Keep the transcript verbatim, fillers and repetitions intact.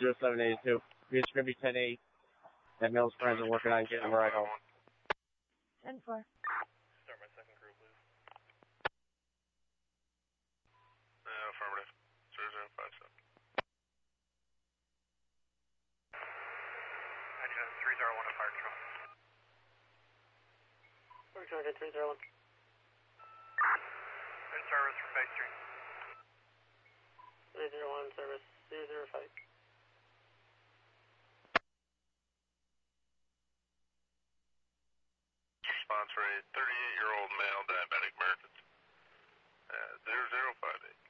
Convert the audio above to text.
zero seven eight two. It's going to be ten eight. That Mills friends are working on getting him right home. ten four. Start my second crew, please. Uh, affirmative. zero zero five seven. ninety-seven three zero one to fire control. Fire control, get three zero one. In service for phase three. three zero one, service zero zero five. Response for a thirty-eight-year-old male diabetic American. Uh, zero zero five eight.